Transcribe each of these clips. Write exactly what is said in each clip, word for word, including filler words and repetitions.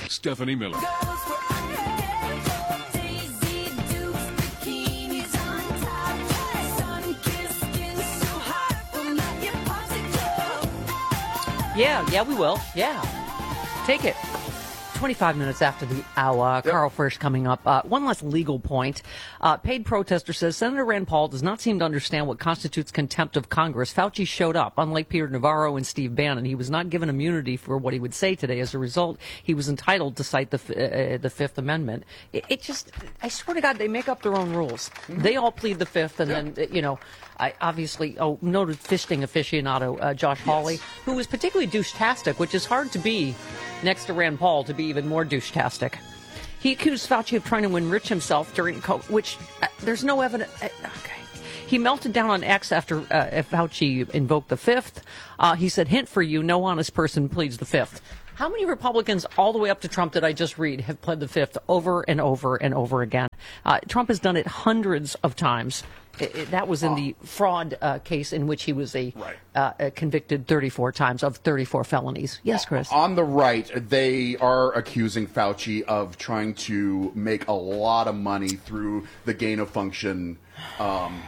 Stephanie Miller. Yeah, yeah, we will. Yeah. Take it. twenty-five minutes after the hour. Yep. Carl Frisch coming up. Uh, one last legal point. Uh, paid protester says Senator Rand Paul does not seem to understand what constitutes contempt of Congress. Fauci showed up. Unlike Peter Navarro and Steve Bannon, he was not given immunity for what he would say today. As a result, he was entitled to cite the uh, the Fifth Amendment. It, it just, I swear to God, they make up their own rules. Mm-hmm. They all plead the Fifth, and yep. then, you know, I obviously, oh, noted fisting aficionado uh, Josh yes. Hawley, who was particularly douche-tastic, which is hard to be next to Rand Paul, to be even more douche-tastic. He accused Fauci of trying to enrich himself during COVID, which uh, there's no evidence. Uh, okay. He melted down on X after uh, Fauci invoked the Fifth. Uh, he said, hint for you, no honest person pleads the Fifth. How many Republicans, all the way up to Trump that I just read, have pled the Fifth over and over and over again? Uh, Trump has done it hundreds of times. It, it, that was in the fraud uh, case in which he was a, right. uh, convicted thirty-four times of thirty-four felonies. Yes, Chris? On the right, they are accusing Fauci of trying to make a lot of money through the gain-of-function um,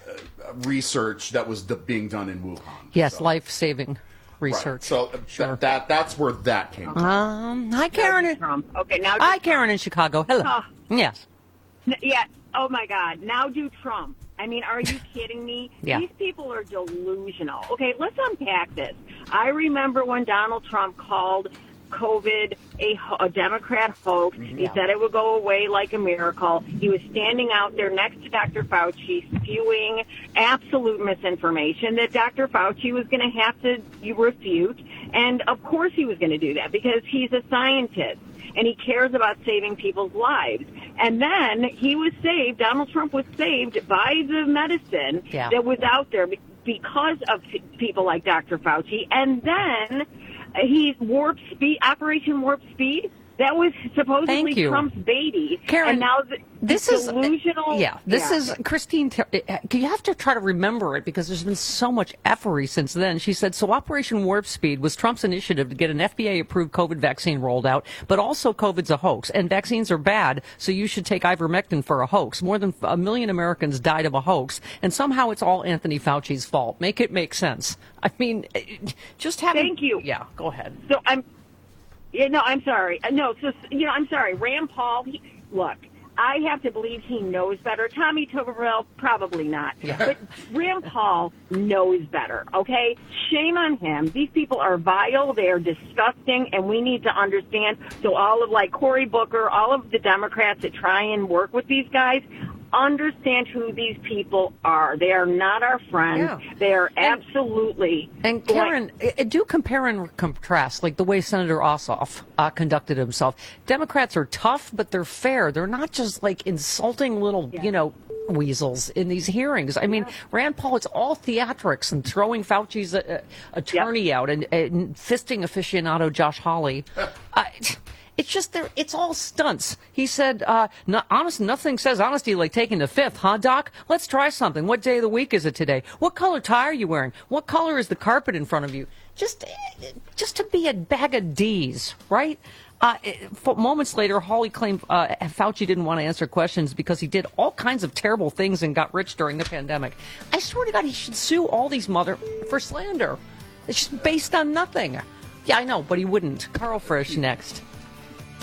research that was d- being done in Wuhan. Yes, so. life-saving research. Right. So uh, sure. th- that that's where that came from. Um, hi, Karen. Trump. Okay, now hi, Trump. Karen in Chicago. Hello. Oh. Yes. N- yeah. Oh, my God. Now do Trump. I mean, are you kidding me? Yeah. These people are delusional. Okay, let's unpack this. I remember when Donald Trump called COVID a, a Democrat hoax. Mm-hmm. He said it would go away like a miracle. He was standing out there next to Doctor Fauci spewing absolute misinformation that Doctor Fauci was going to have to refute. And, of course, he was going to do that because he's a scientist. And he cares about saving people's lives. And then he was saved, Donald Trump was saved by the medicine yeah. that was out there because of people like Doctor Fauci. And then he warp speed, Operation Warp Speed, that was supposedly Trump's baby. Karen, and now the, this the is delusional. Yeah, this yeah. is Christine. You have to try to remember it because there's been so much effery since then. She said, so Operation Warp Speed was Trump's initiative to get an F D A-approved COVID vaccine rolled out, but also COVID's a hoax, and vaccines are bad, so you should take ivermectin for a hoax. More than a million Americans died of a hoax, and somehow it's all Anthony Fauci's fault. Make it make sense. I mean, just having... Thank you. Yeah, go ahead. So I'm... Yeah, no, I'm sorry. Uh, no, so, you know, I'm sorry. Rand Paul, he, look, I have to believe he knows better. Tommy Tuberville, probably not. Yeah. But Rand Paul knows better, okay? Shame on him. These people are vile. They are disgusting, and we need to understand. So all of, like, Cory Booker, all of the Democrats that try and work with these guys, understand who these people are. They are not our friends. Yeah. They are and, absolutely... And Karen, like, do compare and contrast, like the way Senator Ossoff uh, conducted himself. Democrats are tough, but they're fair. They're not just like insulting little, yeah. you know, weasels in these hearings. I mean, yeah. Rand Paul, it's all theatrics and throwing Fauci's uh, attorney yep. out and, and fisting aficionado Josh Hawley. uh, It's just there. It's all stunts. He said, uh, no, honest, nothing says honesty like taking the Fifth, huh, Doc? Let's try something. What day of the week is it today? What color tie are you wearing? What color is the carpet in front of you? Just, just to be a bag of D's, right? Uh, moments later, Hawley claimed uh, Fauci didn't want to answer questions because he did all kinds of terrible things and got rich during the pandemic. I swear to God, he should sue all these mother for slander. It's just based on nothing. Yeah, I know, but he wouldn't. Carl Frisch next.